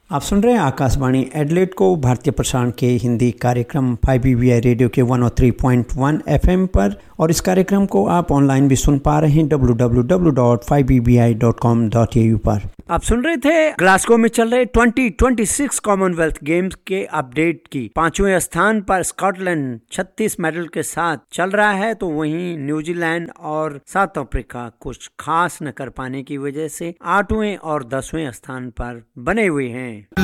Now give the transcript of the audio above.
आप सुन रहे हैं आकाशवाणी एडिलेड को भारतीय प्रसारण के हिंदी कार्यक्रम 5BBI रेडियो के 103.1 FM पर, और इस कार्यक्रम को आप ऑनलाइन भी सुन पा रहे हैं www.5bbi.com.au पर। आप सुन रहे थे ग्लासगो में चल रहे 2026 कॉमनवेल्थ गेम्स के अपडेट की। 5वें स्थान पर स्कॉटलैंड 36 मेडल के साथ चल रहा है, तो वहीं न्यूजीलैंड और साउथ अफ्रीका कुछ खास न कर पाने की वजह से 8वें और 10वें स्थान पर बने हुए हैं।